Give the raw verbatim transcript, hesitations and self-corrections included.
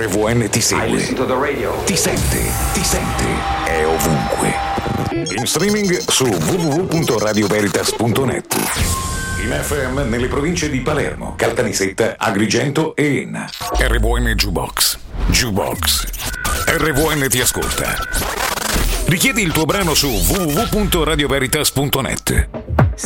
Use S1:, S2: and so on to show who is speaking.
S1: R V N ti segue, ti sente, ti sente, è ovunque. In streaming su w w w punto radio veritas punto net. In F M nelle province di Palermo, Caltanissetta, Agrigento e Enna. R V N Jukebox. Jukebox. R V N ti ascolta. Richiedi il tuo brano su w w w punto radio veritas punto net.